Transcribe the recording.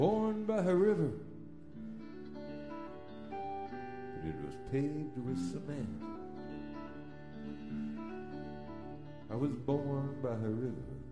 Born by a river, but it was paved with cement. I was born by a river,